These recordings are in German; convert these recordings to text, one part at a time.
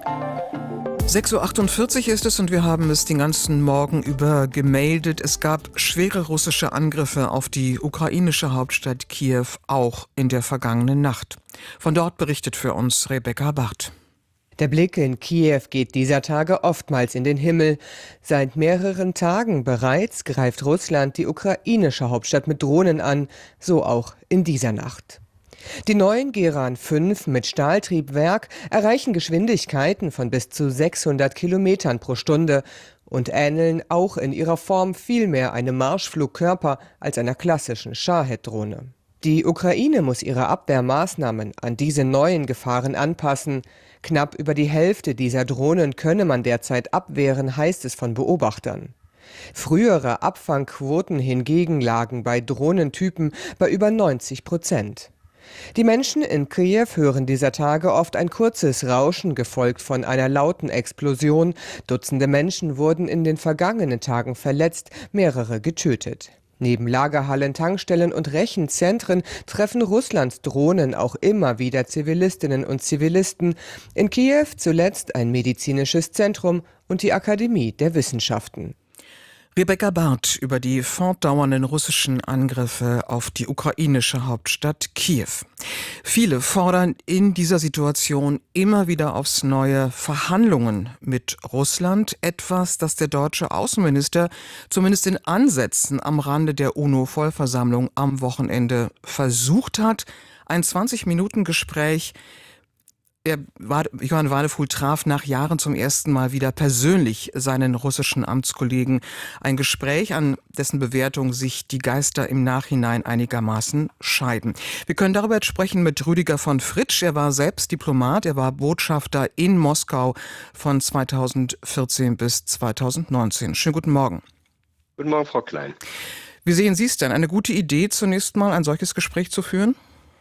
6:48 Uhr ist es und wir haben es den ganzen Morgen über gemeldet. Es gab schwere russische Angriffe auf die ukrainische Hauptstadt Kiew, auch in der vergangenen Nacht. Von dort berichtet für uns Rebecca Barth. Der Blick in Kiew geht dieser Tage oftmals in den Himmel. Seit mehreren Tagen bereits greift Russland die ukrainische Hauptstadt mit Drohnen an, so auch in dieser Nacht. Die neuen Geran 5 mit Stahltriebwerk erreichen Geschwindigkeiten von bis zu 600 Kilometern pro Stunde und ähneln auch in ihrer Form viel mehr einem Marschflugkörper als einer klassischen Shahed-Drohne. Die Ukraine muss ihre Abwehrmaßnahmen an diese neuen Gefahren anpassen. Knapp über die Hälfte dieser Drohnen könne man derzeit abwehren, heißt es von Beobachtern. Frühere Abfangquoten hingegen lagen bei Drohnentypen bei über 90%. Die Menschen in Kiew hören dieser Tage oft ein kurzes Rauschen, gefolgt von einer lauten Explosion. Dutzende Menschen wurden in den vergangenen Tagen verletzt, mehrere getötet. Neben Lagerhallen, Tankstellen und Rechenzentren treffen Russlands Drohnen auch immer wieder Zivilistinnen und Zivilisten. In Kiew zuletzt ein medizinisches Zentrum und die Akademie der Wissenschaften. Rebecca Barth über die fortdauernden russischen Angriffe auf die ukrainische Hauptstadt Kiew. Viele fordern in dieser Situation immer wieder aufs Neue Verhandlungen mit Russland. Etwas, das der deutsche Außenminister zumindest in Ansätzen am Rande der UNO-Vollversammlung am Wochenende versucht hat. Ein 20-Minuten-Gespräch. Johann Wadefuhl traf nach Jahren zum ersten Mal wieder persönlich seinen russischen Amtskollegen. Ein Gespräch, an dessen Bewertung sich die Geister im Nachhinein einigermaßen scheiden. Wir können darüber jetzt sprechen mit Rüdiger von Fritsch. Er war selbst Diplomat, er war Botschafter in Moskau von 2014 bis 2019. Schönen guten Morgen. Guten Morgen, Frau Klein. Wie sehen Sie es denn? Eine gute Idee, zunächst mal ein solches Gespräch zu führen?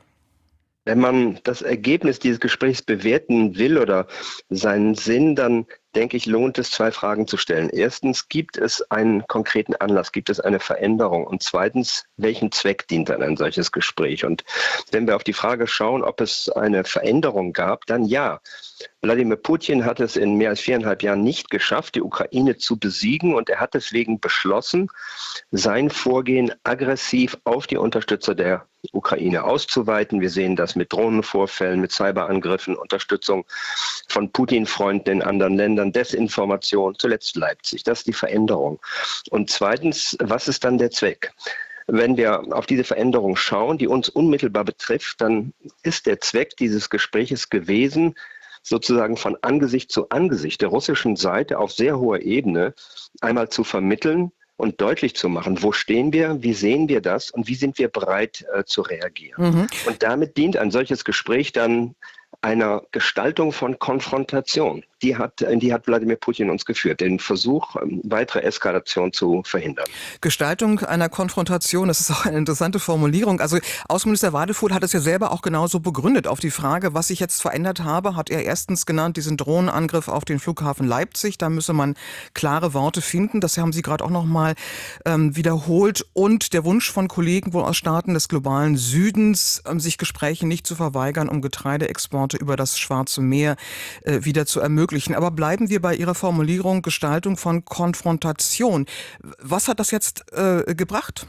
Wenn man das Ergebnis dieses Gesprächs bewerten will oder seinen Sinn, dann denke ich, lohnt es, zwei Fragen zu stellen. Erstens, gibt es einen konkreten Anlass, gibt es eine Veränderung? Und zweitens, welchen Zweck dient dann ein solches Gespräch? Und wenn wir auf die Frage schauen, ob es eine Veränderung gab, dann ja. Wladimir Putin hat es in mehr als 4,5 Jahren nicht geschafft, die Ukraine zu besiegen. Und er hat deswegen beschlossen, sein Vorgehen aggressiv auf die Unterstützer der Ukraine auszuweiten. Wir sehen das mit Drohnenvorfällen, mit Cyberangriffen, Unterstützung von Putin-Freunden in anderen Ländern, Desinformation, zuletzt Leipzig. Das ist die Veränderung. Und zweitens, was ist dann der Zweck? Wenn wir auf diese Veränderung schauen, die uns unmittelbar betrifft, dann ist der Zweck dieses Gespräches gewesen, sozusagen von Angesicht zu Angesicht der russischen Seite auf sehr hoher Ebene einmal zu vermitteln und deutlich zu machen, wo stehen wir, wie sehen wir das und wie sind wir bereit zu reagieren. Und damit dient ein solches Gespräch dann einer Gestaltung von Konfrontation. Die hat Wladimir Putin uns geführt, den Versuch, weitere Eskalation zu verhindern. Gestaltung einer Konfrontation, das ist auch eine interessante Formulierung. Also Außenminister Wadefuhl hat es ja selber auch genauso begründet. Auf die Frage, was sich jetzt verändert habe, hat er erstens genannt, diesen Drohnenangriff auf den Flughafen Leipzig. Da müsse man klare Worte finden. Das haben Sie gerade auch nochmal wiederholt. Und der Wunsch von Kollegen wohl aus Staaten des globalen Südens, sich Gespräche nicht zu verweigern, um Getreideexporte über das Schwarze Meer wieder zu ermöglichen. Aber bleiben wir bei Ihrer Formulierung Gestaltung von Konfrontation. Was hat das jetzt gebracht?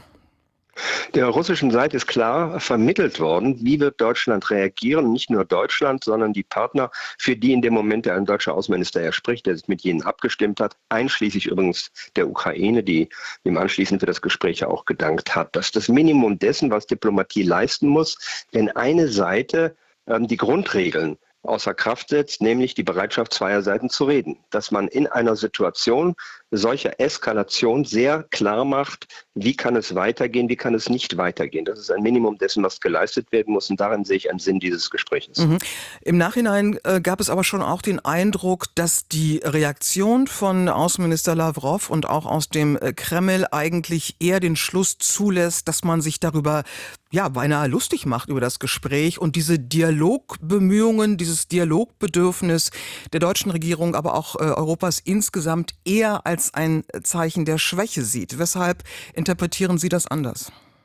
Der russischen Seite ist klar vermittelt worden, wie wird Deutschland reagieren. Nicht nur Deutschland, sondern die Partner, für die in dem Moment ein deutscher Außenminister ja spricht, der sich mit jenen abgestimmt hat, einschließlich übrigens der Ukraine, die ihm anschließend für das Gespräch ja auch gedankt hat. Das ist das Minimum dessen, was Diplomatie leisten muss, wenn eine Seite die Grundregeln außer Kraft setzt, nämlich die Bereitschaft zweier Seiten zu reden. Dass man in einer Situation solcher Eskalation sehr klar macht, wie kann es weitergehen, wie kann es nicht weitergehen. Das ist ein Minimum dessen, was geleistet werden muss. Und darin sehe ich einen Sinn dieses Gesprächs. Im Nachhinein gab es aber schon auch den Eindruck, dass die Reaktion von Außenminister Lavrov und auch aus dem Kreml eigentlich eher den Schluss zulässt, dass man sich darüber beinahe lustig macht über das Gespräch und diese Dialogbemühungen, dieses Dialogbedürfnis der deutschen Regierung, aber auch Europas insgesamt eher als ein Zeichen der Schwäche sieht. Weshalb interpretieren Sie das anders?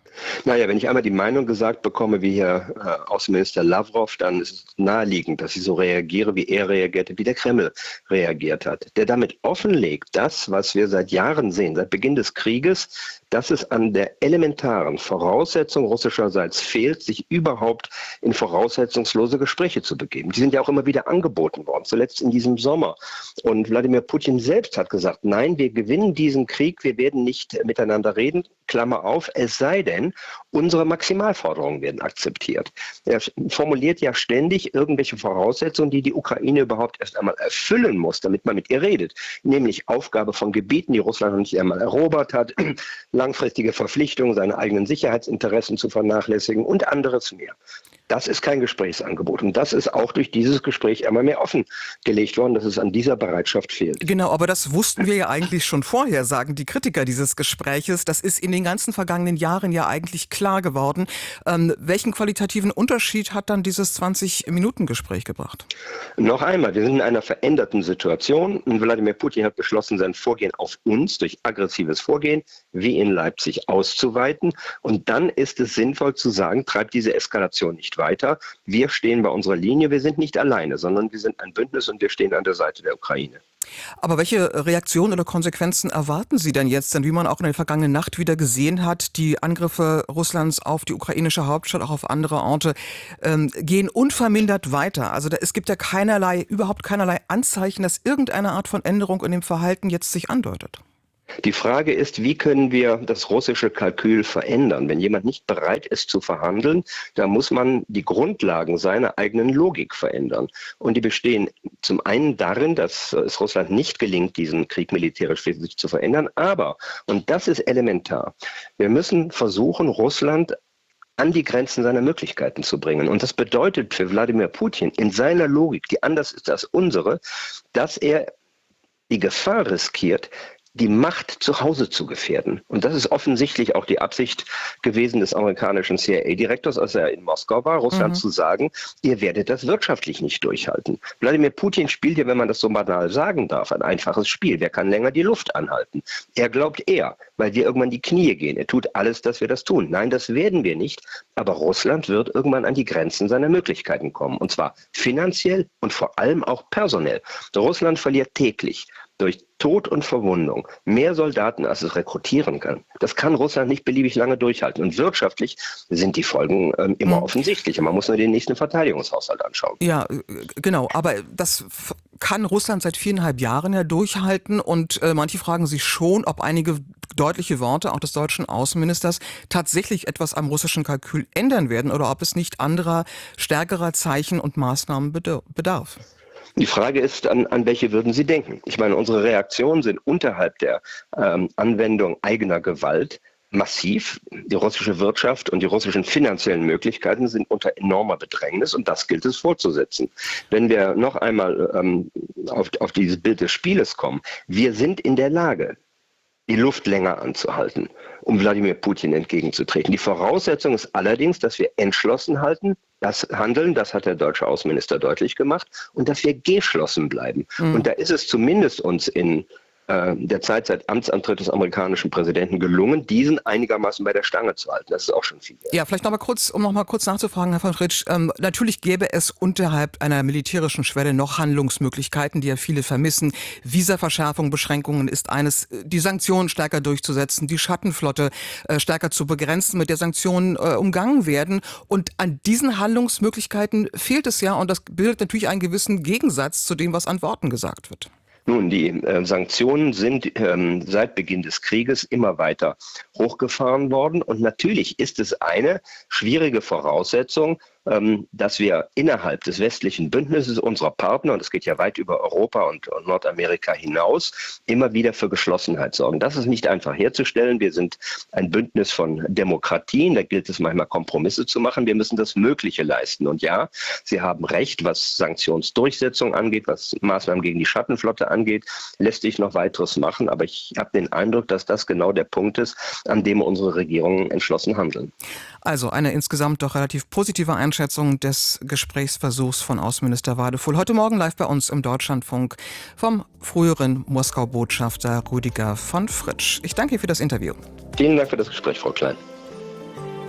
Naja, wenn ich einmal die Meinung gesagt bekomme, wie Herr Außenminister Lavrov, dann ist es naheliegend, dass ich so reagiere, wie er reagierte, wie der Kreml reagiert hat. Der damit offenlegt, das, was wir seit Jahren sehen, seit Beginn des Krieges, dass es an der elementaren Voraussetzung russischerseits fehlt, sich überhaupt in voraussetzungslose Gespräche zu begeben. Die sind ja auch immer wieder angeboten worden, zuletzt in diesem Sommer. Und Wladimir Putin selbst hat gesagt, nein, wir gewinnen diesen Krieg, wir werden nicht miteinander reden, Klammer auf, es sei denn, unsere Maximalforderungen werden akzeptiert. Er formuliert ja ständig irgendwelche Voraussetzungen, die die Ukraine überhaupt erst einmal erfüllen muss, damit man mit ihr redet. Nämlich Aufgabe von Gebieten, die Russland noch nicht einmal erobert hat, langfristige Verpflichtungen, seine eigenen Sicherheitsinteressen zu vernachlässigen und anderes mehr. Das ist kein Gesprächsangebot. Und das ist auch durch dieses Gespräch einmal mehr offengelegt worden, dass es an dieser Bereitschaft fehlt. Genau, aber das wussten wir ja eigentlich schon vorher, sagen die Kritiker dieses Gespräches. Das ist in den ganzen vergangenen Jahren ja eigentlich klar geworden. Welchen qualitativen Unterschied hat dann dieses 20-Minuten-Gespräch gebracht? Noch einmal, wir sind in einer veränderten Situation. Und Wladimir Putin hat beschlossen, sein Vorgehen auf uns durch aggressives Vorgehen wie in Leipzig auszuweiten. Und dann ist es sinnvoll zu sagen, treibt diese Eskalation nicht weiter. Wir stehen bei unserer Linie. Wir sind nicht alleine, sondern wir sind ein Bündnis und wir stehen an der Seite der Ukraine. Aber welche Reaktionen oder Konsequenzen erwarten Sie denn jetzt? Denn wie man auch in der vergangenen Nacht wieder gesehen hat, die Angriffe Russlands auf die ukrainische Hauptstadt, auch auf andere Orte, gehen unvermindert weiter. Also es gibt ja überhaupt keinerlei Anzeichen, dass irgendeine Art von Änderung in dem Verhalten jetzt sich andeutet. Die Frage ist, wie können wir das russische Kalkül verändern? Wenn jemand nicht bereit ist zu verhandeln, dann muss man die Grundlagen seiner eigenen Logik verändern. Und die bestehen zum einen darin, dass es Russland nicht gelingt, diesen Krieg militärisch für sich zu verändern. Aber, und das ist elementar, wir müssen versuchen, Russland an die Grenzen seiner Möglichkeiten zu bringen. Und das bedeutet für Wladimir Putin in seiner Logik, die anders ist als unsere, dass er die Gefahr riskiert, die Macht zu Hause zu gefährden. Und das ist offensichtlich auch die Absicht gewesen des amerikanischen CIA-Direktors, als er in Moskau war, Russland zu sagen, ihr werdet das wirtschaftlich nicht durchhalten. Wladimir Putin spielt hier, wenn man das so banal sagen darf, ein einfaches Spiel. Wer kann länger die Luft anhalten? Er glaubt weil wir irgendwann die Knie gehen. Er tut alles, dass wir das tun. Nein, das werden wir nicht. Aber Russland wird irgendwann an die Grenzen seiner Möglichkeiten kommen. Und zwar finanziell und vor allem auch personell. Russland verliert täglich durch Tod und Verwundung mehr Soldaten, als es rekrutieren kann. Das kann Russland nicht beliebig lange durchhalten. Und wirtschaftlich sind die Folgen immer offensichtlich. Man muss nur den nächsten Verteidigungshaushalt anschauen. Ja, genau. Aber das kann Russland seit 4,5 Jahren ja durchhalten. Und manche fragen sich schon, ob einige deutliche Worte auch des deutschen Außenministers tatsächlich etwas am russischen Kalkül ändern werden oder ob es nicht anderer, stärkerer Zeichen und Maßnahmen bedarf. Die Frage ist, an welche würden Sie denken? Ich meine, unsere Reaktionen sind unterhalb der Anwendung eigener Gewalt massiv. Die russische Wirtschaft und die russischen finanziellen Möglichkeiten sind unter enormer Bedrängnis und das gilt es fortzusetzen. Wenn wir noch einmal auf dieses Bild des Spieles kommen, wir sind in der Lage, die Luft länger anzuhalten, um Wladimir Putin entgegenzutreten. Die Voraussetzung ist allerdings, dass wir entschlossen handeln, das hat der deutsche Außenminister deutlich gemacht, und dass wir geschlossen bleiben. Und da ist es zumindest uns in der Zeit seit Amtsantritt des amerikanischen Präsidenten gelungen, diesen einigermaßen bei der Stange zu halten. Das ist auch schon viel wert. Ja, vielleicht um noch mal kurz nachzufragen, Herr von Fritsch. Natürlich gäbe es unterhalb einer militärischen Schwelle noch Handlungsmöglichkeiten, die ja viele vermissen. Visaverschärfung, Beschränkungen ist eines, die Sanktionen stärker durchzusetzen, die Schattenflotte stärker zu begrenzen, mit der Sanktionen umgangen werden. Und an diesen Handlungsmöglichkeiten fehlt es ja und das bildet natürlich einen gewissen Gegensatz zu dem, was an Worten gesagt wird. Nun, die Sanktionen sind seit Beginn des Krieges immer weiter hochgefahren worden. Und natürlich ist es eine schwierige Voraussetzung, dass wir innerhalb des westlichen Bündnisses unserer Partner, und es geht ja weit über Europa und Nordamerika hinaus, immer wieder für Geschlossenheit sorgen. Das ist nicht einfach herzustellen. Wir sind ein Bündnis von Demokratien. Da gilt es manchmal Kompromisse zu machen. Wir müssen das Mögliche leisten. Und ja, Sie haben recht, was Sanktionsdurchsetzung angeht, was Maßnahmen gegen die Schattenflotte angeht, lässt sich noch weiteres machen. Aber ich habe den Eindruck, dass das genau der Punkt ist, an dem unsere Regierungen entschlossen handeln. Also eine insgesamt doch relativ positive Einschätzung des Gesprächsversuchs von Außenminister Wadefuhl. Heute Morgen live bei uns im Deutschlandfunk vom früheren Moskau-Botschafter Rüdiger von Fritsch. Ich danke für das Interview. Vielen Dank für das Gespräch, Frau Klein.